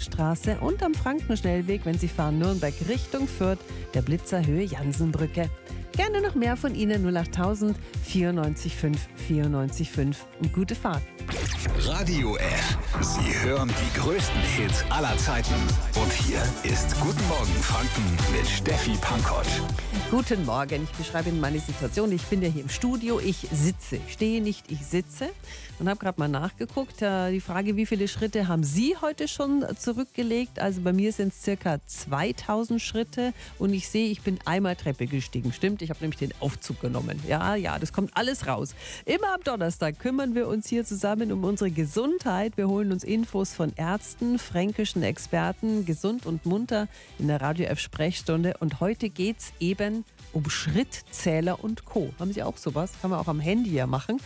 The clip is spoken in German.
Kaiserstraße und am Frankenschnellweg, wenn Sie fahren Nürnberg Richtung Fürth, der Blitzer Höhe Jansenbrücke. Gerne noch mehr von Ihnen 08000 94 5 94 5 und gute Fahrt. Radio F. Sie hören die größten Hits aller Zeiten. Und hier ist Guten Morgen Franken mit Steffi Pankosch. Guten Morgen, ich beschreibe Ihnen meine Situation. Ich bin ja hier im Studio, ich sitze. Ich stehe nicht, ich sitze. Und habe gerade mal nachgeguckt. Die Frage, wie viele Schritte haben Sie heute schon zurückgelegt? Also bei mir sind es circa 2000 Schritte. Und ich sehe, ich bin einmal Treppe gestiegen. Stimmt, ich habe nämlich den Aufzug genommen. Ja, das kommt alles raus. Immer am Donnerstag kümmern wir uns hier zusammen um unsere Gesundheit. Wir holen uns Infos von Ärzten, fränkischen Experten, gesund und munter in der Radio F Sprechstunde. Und heute geht es eben um Schrittzähler und Co. Haben Sie auch sowas? Kann man auch am Handy ja machen.